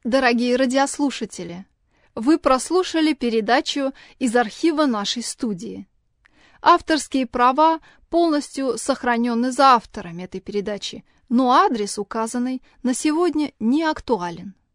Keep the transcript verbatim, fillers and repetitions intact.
Дорогие радиослушатели, вы прослушали передачу из архива нашей студии. Авторские права полностью сохранены за авторами этой передачи, но адрес, указанный на сегодня, не актуален.